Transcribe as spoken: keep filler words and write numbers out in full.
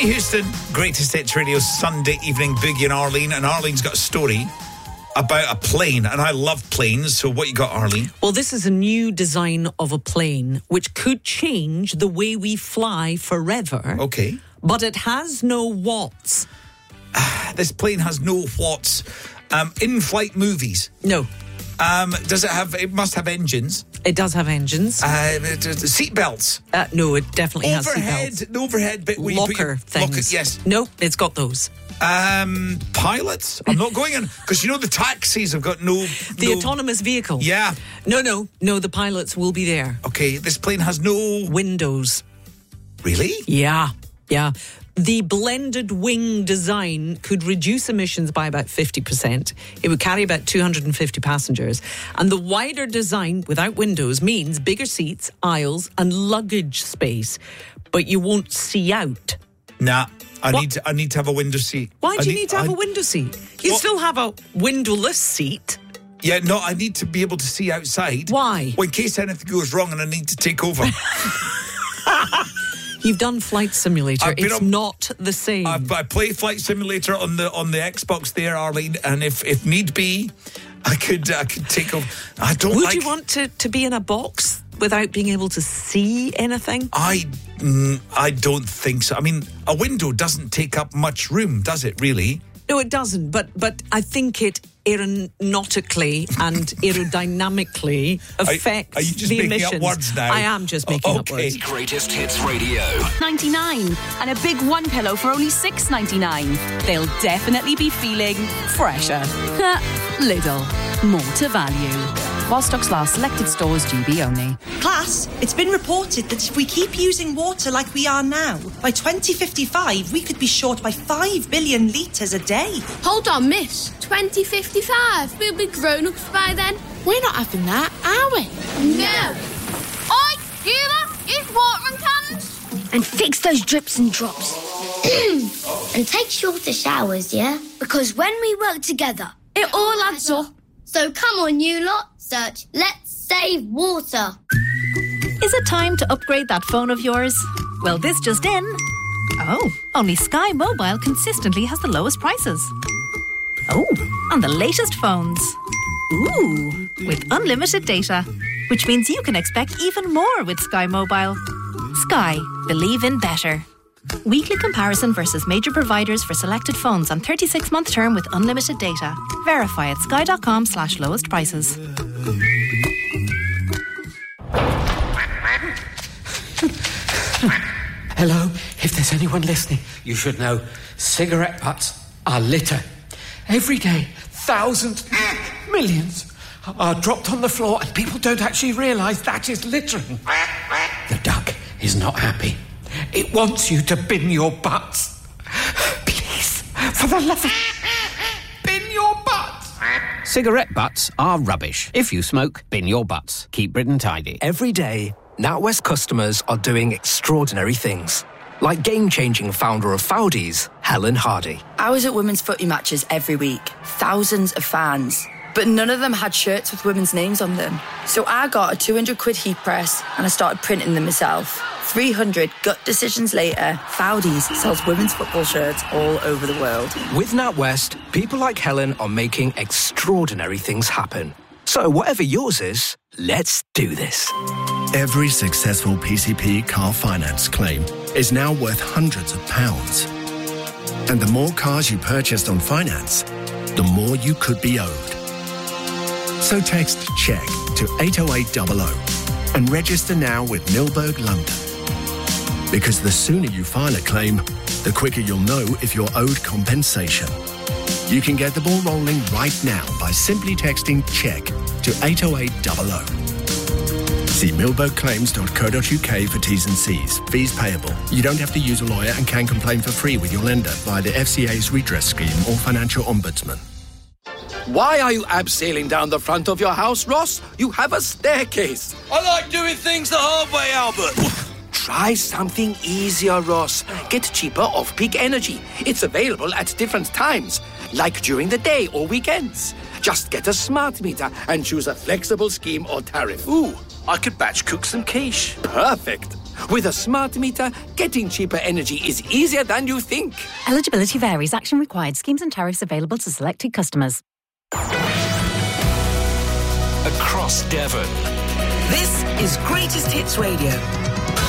Houston, Greatest Hits Radio Sunday evening, Biggie and Arlene. And Arlene's got a story about a plane, and I love planes. So what you got, Arlene? Well, this is a new design of a plane which could change the way we fly forever. Okay. But it has no watts. This plane has no watts. Um, in-flight movies. No. Um, does it have, it must have engines. It does have engines. Uh, seatbelts. Uh, no, it definitely overhead, has seatbelts. The overhead bit. Where Locker you put your, things. Locker, yes. No, it's got those. Um, pilots? I'm not going in, because you know the taxis have got no... The no, autonomous vehicle. Yeah. No, no, no, the pilots will be there. Okay, this plane has no... Windows. Really? Yeah, yeah. The blended wing design could reduce emissions by about fifty percent. It would carry about two hundred fifty passengers. And the wider design without windows means bigger seats, aisles and luggage space. But you won't see out. Nah, I What? need to, I need to have a window seat. Why do I you need to have I, a window seat? You What? still have a windowless seat. Yeah, no, I need to be able to see outside. Why? Well, in case anything goes wrong and I need to take over. You've done Flight Simulator. I've been It's on- not the same. I, I play Flight Simulator on the on the Xbox there, Arlene, and if, if need be, I could I could take over. I don't Would like... you want to, to be in a box without being able to see anything? I, mm, I don't think so. I mean, a window doesn't take up much room, does it, really? No, it doesn't. But but I think it aeronautically and aerodynamically affects are you just the making emissions. up words now? I am just making Oh, up okay. words. Greatest Hits Radio. ninety-nine and a big one pillow for only six ninety-nine. They'll definitely be feeling fresher. Lidl. More to value. While stocks last, selected stores G B only. Class, it's been reported that if we keep using water like we are now, by twenty fifty-five we could be short by five billion litres a day. Hold on, miss. twenty fifty-five. We'll be grown-ups by then. We're not having that, are we? No. Oi, you lot, use watering cans. And fix those drips and drops. And take shorter showers, yeah? Because when we work together, It all adds up. so come on, you lot, search Let's Save Water. Is it time to upgrade that phone of yours? Well, this just in. Oh, only Sky Mobile consistently has the lowest prices. Oh, on the latest phones. Ooh, with unlimited data, which means you can expect even more with Sky Mobile. Sky, believe in better. Weekly comparison versus major providers for selected phones on thirty-six month term with unlimited data. Verify at sky.com slash lowest prices. Hello, if there's anyone listening, you should know cigarette butts are litter. Every day, thousands, millions are dropped on the floor and people don't actually realise that is littering. The duck is not happy. It wants you to bin your butts. Please, for the love of... bin your butts. Cigarette butts are rubbish. If you smoke, bin your butts. Keep Britain tidy. Every day, NatWest customers are doing extraordinary things. Like game-changing founder of Foudies, Helen Hardy. I was at women's footy matches every week. Thousands of fans. But none of them had shirts with women's names on them. So I got a two hundred quid heat press and I started printing them myself. three hundred gut decisions later, Foudies sells women's football shirts all over the world. With NatWest, people like Helen are making extraordinary things happen. So whatever yours is, let's do this. Every successful P C P car finance claim is now worth hundreds of pounds. And the more cars you purchased on finance, the more you could be owed. So text CHECK to eight oh eight hundred and register now with Milberg London. Because the sooner you file a claim, the quicker you'll know if you're owed compensation. You can get the ball rolling right now by simply texting CHECK to eight oh eight hundred. See milberg claims dot co dot uk for T's and C's. Fees payable. You don't have to use a lawyer and can complain for free with your lender via the F C A's redress scheme or financial ombudsman. Why are you abseiling down the front of your house, Ross? You have a staircase. I like doing things the hard way, Albert. Try something easier, Ross. Get cheaper off-peak energy. It's available at different times, like during the day or weekends. Just get a smart meter and choose a flexible scheme or tariff. Ooh, I could batch cook some quiche. Perfect. With a smart meter, getting cheaper energy is easier than you think. Eligibility varies. Action required. Schemes and tariffs available to selected customers. Across Devon. This is Greatest Hits Radio.